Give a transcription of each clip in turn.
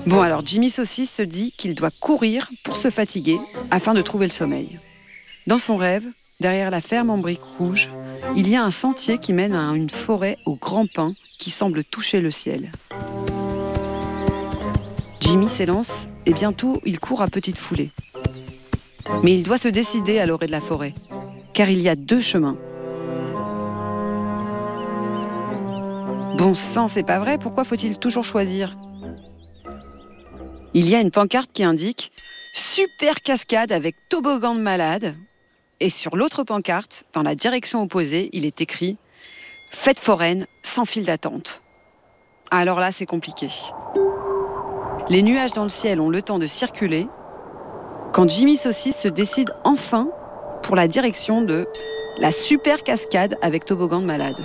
Bon, alors Jimmy Saucisse se dit qu'il doit courir pour se fatiguer afin de trouver le sommeil. Dans son rêve, derrière la ferme en briques rouges, il y a un sentier qui mène à une forêt aux grands pins qui semble toucher le ciel. Jimmy s'élance et bientôt il court à petite foulée. Mais il doit se décider à l'orée de la forêt, car il y a 2 chemins. Bon sang, c'est pas vrai, pourquoi faut-il toujours choisir ? Il y a une pancarte qui indique « Super cascade avec toboggan de malade ». Et sur l'autre pancarte, dans la direction opposée, il est écrit « Fête foraine sans file d'attente ». Alors là, c'est compliqué. Les nuages dans le ciel ont le temps de circuler quand Jimmy Saucisse se décide enfin pour la direction de la super cascade avec toboggan de malade.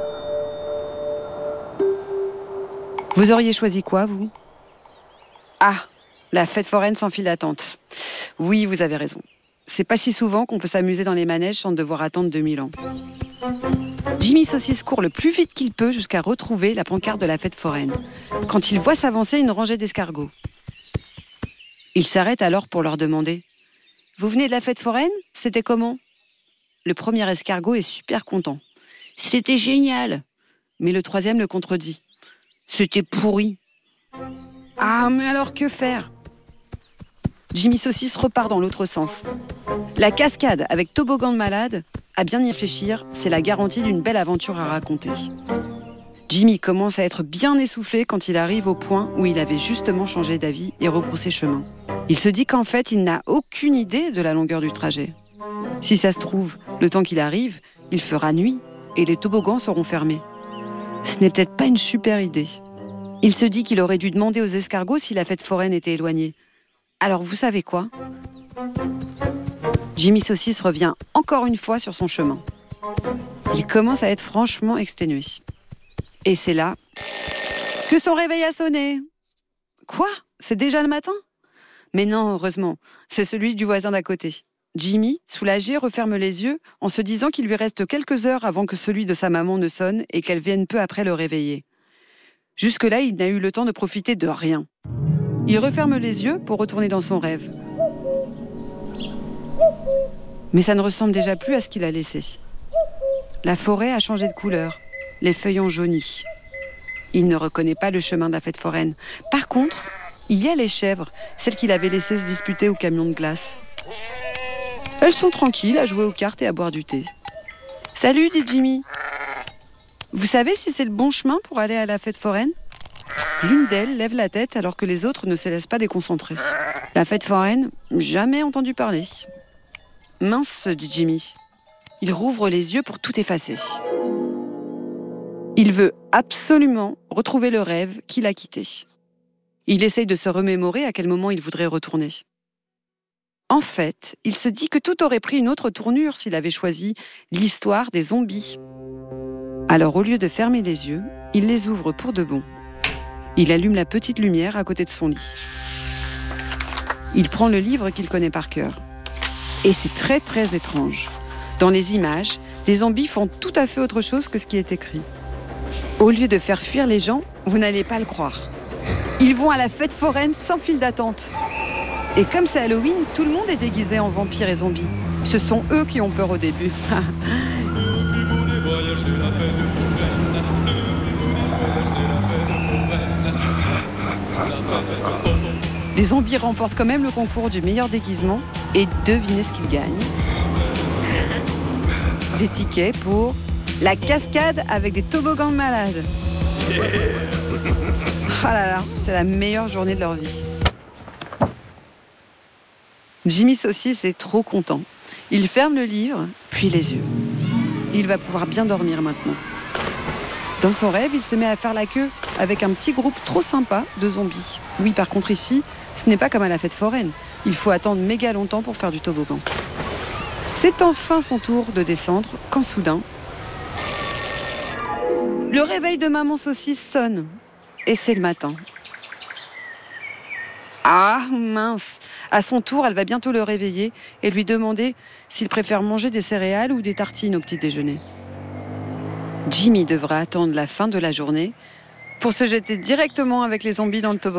Vous auriez choisi quoi, vous ? Ah, la fête foraine sans file d'attente. Oui, vous avez raison. C'est pas si souvent qu'on peut s'amuser dans les manèges sans devoir attendre 2000 ans. Jimmy Saucisse court le plus vite qu'il peut jusqu'à retrouver la pancarte de la fête foraine, quand il voit s'avancer une rangée d'escargots. Il s'arrête alors pour leur demander « Vous venez de la fête foraine ? C'était comment ?» Le premier escargot est super content. « C'était génial !» Mais le troisième le contredit. « C'était pourri !» Ah, mais alors que faire ? Jimmy Saucisse repart dans l'autre sens. La cascade avec toboggan de malade, à bien y réfléchir, c'est la garantie d'une belle aventure à raconter. Jimmy commence à être bien essoufflé quand il arrive au point où il avait justement changé d'avis et rebroussé chemin. Il se dit qu'en fait, il n'a aucune idée de la longueur du trajet. Si ça se trouve, le temps qu'il arrive, il fera nuit et les toboggans seront fermés. Ce n'est peut-être pas une super idée. Il se dit qu'il aurait dû demander aux escargots si la fête foraine était éloignée. Alors vous savez quoi ? Jimmy Saucisse revient encore une fois sur son chemin. Il commence à être franchement exténué. Et c'est là que son réveil a sonné. Quoi ? C'est déjà le matin ? Mais non, heureusement, c'est celui du voisin d'à côté. Jimmy, soulagé, referme les yeux en se disant qu'il lui reste quelques heures avant que celui de sa maman ne sonne et qu'elle vienne peu après le réveiller. Jusque-là, il n'a eu le temps de profiter de rien. Il referme les yeux pour retourner dans son rêve. Mais ça ne ressemble déjà plus à ce qu'il a laissé. La forêt a changé de couleur. Les feuilles ont jauni. Il ne reconnaît pas le chemin de la fête foraine. Par contre, il y a les chèvres, celles qu'il avait laissées se disputer au camion de glace. Elles sont tranquilles à jouer aux cartes et à boire du thé. « Salut, dit Jimmy. Vous savez si c'est le bon chemin pour aller à la fête foraine ?» L'une d'elles lève la tête alors que les autres ne se laissent pas déconcentrer. La fête foraine, jamais entendu parler. Mince, se dit Jimmy. Il rouvre les yeux pour tout effacer. Il veut absolument retrouver le rêve qu'il a quitté. Il essaye de se remémorer à quel moment il voudrait retourner. En fait, il se dit que tout aurait pris une autre tournure s'il avait choisi l'histoire des zombies. Alors au lieu de fermer les yeux, il les ouvre pour de bon. Il allume la petite lumière à côté de son lit. Il prend le livre qu'il connaît par cœur. Et c'est très très étrange. Dans les images, les zombies font tout à fait autre chose que ce qui est écrit. Au lieu de faire fuir les gens, vous n'allez pas le croire. Ils vont à la fête foraine sans file d'attente. Et comme c'est Halloween, tout le monde est déguisé en vampires et zombies. Ce sont eux qui ont peur au début. Les zombies remportent quand même le concours du meilleur déguisement et devinez ce qu'ils gagnent. Des tickets pour la cascade avec des toboggans de malade. Oh là là, c'est la meilleure journée de leur vie. Jimmy Saucisse est trop content. Il ferme le livre, puis les yeux. Il va pouvoir bien dormir maintenant. Dans son rêve, il se met à faire la queue avec un petit groupe trop sympa de zombies. Oui, par contre ici, ce n'est pas comme à la fête foraine. Il faut attendre méga longtemps pour faire du toboggan. C'est enfin son tour de descendre quand soudain, le réveil de maman Saucisse sonne. Et c'est le matin. Ah, mince. À son tour, elle va bientôt le réveiller et lui demander s'il préfère manger des céréales ou des tartines au petit déjeuner. Jimmy devra attendre la fin de la journée pour se jeter directement avec les zombies dans le toboggan.